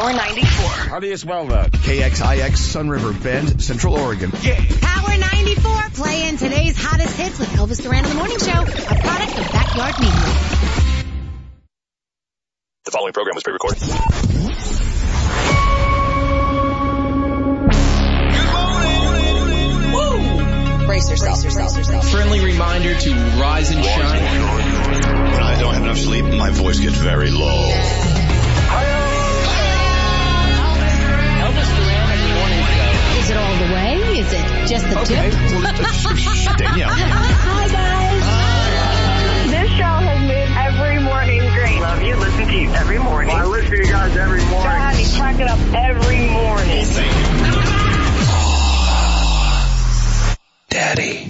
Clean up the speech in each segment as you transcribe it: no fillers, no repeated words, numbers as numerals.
Power 94. How do you spell that? KXIX Sun River Bend, Central Oregon. Yeah. Power 94 playing today's hottest hits with Elvis Duran in the Morning Show, a product of Backyard Media. The following program was pre-recorded. Brace yourself. Friendly reminder to rise and shine. When I don't have enough sleep, my voice gets very low. Elvis Duran in the Morning Show. Is it all the way? Is it just the tip? Well, Danielle. Hi, guys. This show has made every morning great. Love you. Listen to you every morning. I listen to you guys every morning. God, you crack it up every morning. Daddy.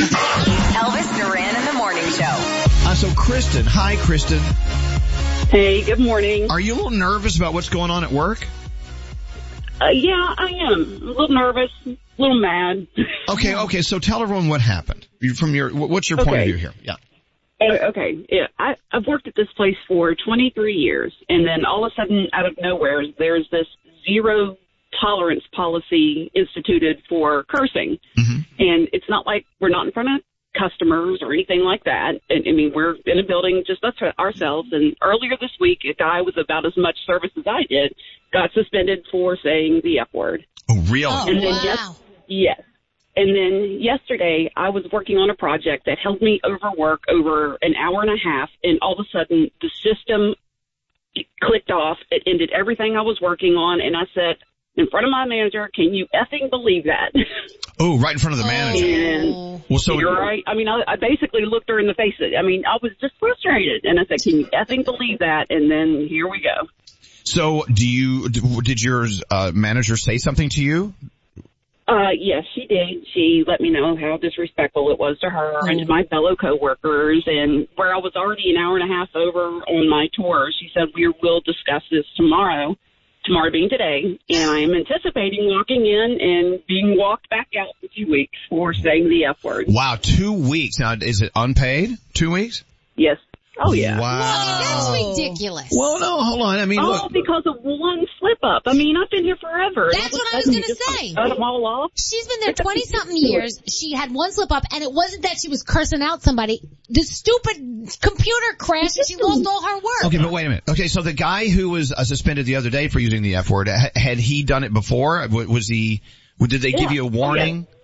Elvis Duran in the Morning Show. So Kristen, hi Kristen. Hey, good morning. Are you a little nervous about what's going on at work? Yeah, I am. A little nervous, a little mad. Okay, so tell everyone what happened. What's your point of view here? Yeah. Okay, yeah, I've worked at this place for 23 years, and then all of a sudden, out of nowhere, there's this zero tolerance policy instituted for cursing. Mm-hmm. And it's not like we're not in front of customers or anything like that. I mean, we're in a building just us ourselves. And earlier this week, a guy with about as much service as I did got suspended for saying the F word. Oh, really? Oh, And then wow. yes. And then yesterday, I was working on a project that held me over work over an hour and a half, and all of a sudden, the system clicked off. It ended everything I was working on, and I said, in front of my manager, can you effing believe that? Oh, right in front of the manager. And Well, so you're right. I mean, I basically looked her in the face. I mean, I was just frustrated, and I said, can you effing believe that? And then here we go. So did your manager say something to you? Yes, she did. She let me know how disrespectful it was to her and to my fellow coworkers, and where I was already an hour and a half over on my tour, she said, we will discuss this tomorrow being today, and I am anticipating walking in and being walked back out for 2 weeks for saying the F word. Wow, 2 weeks. Now, is it unpaid? 2 weeks? Yes. Oh, yeah. Wow. That's ridiculous. Well, no, hold on. I mean, All look. because of one slip up. I mean, I've been here forever. That's what I was going to say. Cut them all off. She's been there 20-something years. She had one slip up, and it wasn't that she was cursing out somebody. The stupid computer crashed, and she lost all her work. Okay, but wait a minute. Okay, so the guy who was suspended the other day for using the F word, had he done it before? Did they give you a warning? Yeah.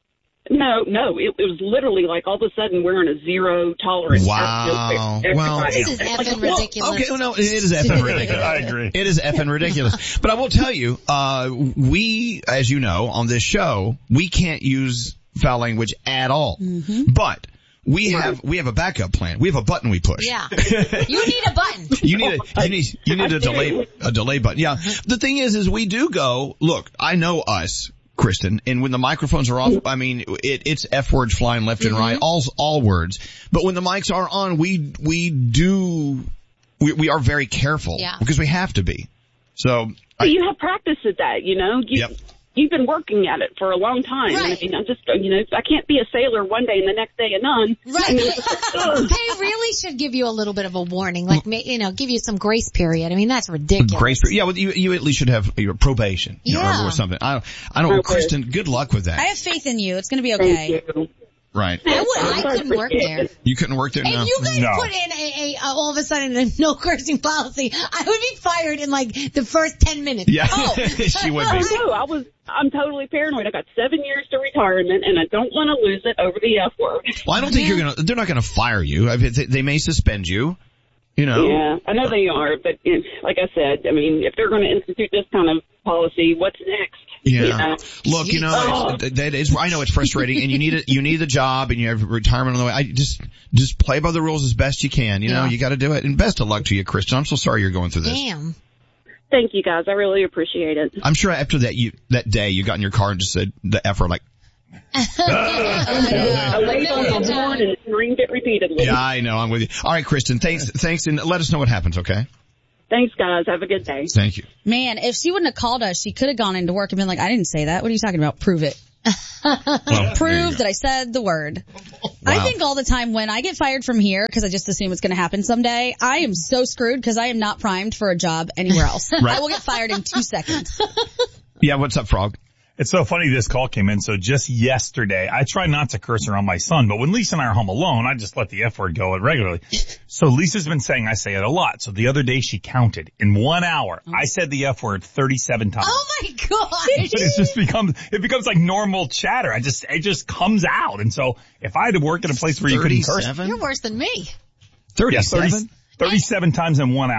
No, it was literally like all of a sudden we're in a zero tolerance. Wow. Well, This is effing ridiculous. Okay, well, no, it is effing ridiculous. I agree. It is effing ridiculous. But I will tell you, we, as you know, on this show, we can't use foul language at all. Mm-hmm. But we have a backup plan. We have a button we push. Yeah. You need a button. You need a delay button. Yeah. The thing is we do go, look, I know us, Kristen, and when the microphones are off, I mean, it's F words flying left and right, all words. But when the mics are on, we are very careful. Yeah. Because we have to be. So. You have practiced at that, you know? Yep. You've been working at it for a long time. Right. I mean, I can't be a sailor one day and the next day a nun. Right. I mean, it's like, They really should give you a little bit of a warning, like, give you some grace period. I mean, that's ridiculous. Grace period. Yeah, well, you at least should have your probation. Yeah. Or something. I don't, Okay. Kristen, good luck with that. I have faith in you. It's going to be okay. thank you. Right. I couldn't work there. You couldn't work there? If No. you guys No. put in all of a sudden a no cursing policy, I would be fired in like the first 10 minutes. Yeah. Oh. She would I be. know. I'm totally paranoid. I got 7 years to retirement and I don't want to lose it over the F word. Well, I don't think they're not gonna fire you. I mean, they may suspend you. You know. Yeah, I know they are, but like I said, I mean, if they're going to institute this kind of policy, what's next? Yeah. You know? Look, that is, I know it's frustrating and you need a job and you have retirement on the way. I just play by the rules as best you can. You know, you got to do it. And best of luck to you, Kristen. I'm so sorry you're going through this. Damn. Thank you guys. I really appreciate it. I'm sure after that day you got in your car and just said the F word like, I laid on the horn and screamed it repeatedly. yeah, I know. I'm with you. All right, Kristen. Thanks. And let us know what happens. Okay. Thanks, guys. Have a good day. Thank you. Man, if she wouldn't have called us, she could have gone into work and been like, I didn't say that. What are you talking about? Prove it. Well, Prove that I said the word. I think all the time when I get fired from here, because I just assume it's going to happen someday, I am so screwed because I am not primed for a job anywhere else. Right. I will get fired in 2 seconds. Yeah, what's up, Frog? It's so funny this call came in. So just yesterday, I try not to curse around my son, but when Lisa and I are home alone, I just let the F word go regularly. So Lisa's been saying I say it a lot. So the other day she counted. In 1 hour, I said the F word 37 times. Oh my gosh. It just becomes like normal chatter. It just comes out. And so if I had to work at a place where you couldn't curse. You're worse than me. 37? 37 times in 1 hour.